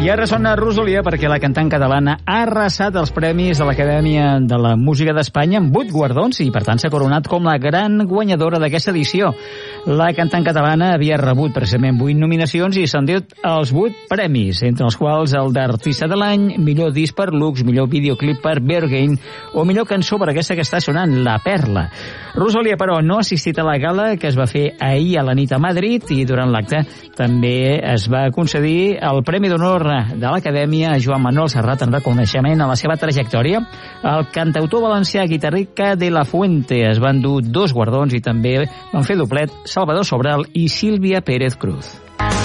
I ara sona Rosalia perquè la cantant catalana ha arrasat els premis de l'Acadèmia de la Música d'Espanya amb 8 guardons i, per tant, s'ha coronat com la gran guanyadora d'aquesta edició. La cantant catalana havia rebut precisament 8 nominacions i s'han dit els 8 premis, entre els quals el d'Artista de l'Any, millor disc per Lux, millor videoclip per Berghain o millor cançó per aquesta que està sonant, La Perla. Rosalia, però, no ha assistit a la gala que es va fer ahir a la nit a Madrid i durant l'acte també es va concedir el Premi d'Honor de l'Acadèmia a Joan Manuel Serrat en reconeixement a la seva trajectòria. El cantautor valencià Guitarrica de la Fuente es van dur 2 guardons i també van fer doblet Salvador Sobral i Sílvia Pérez Cruz.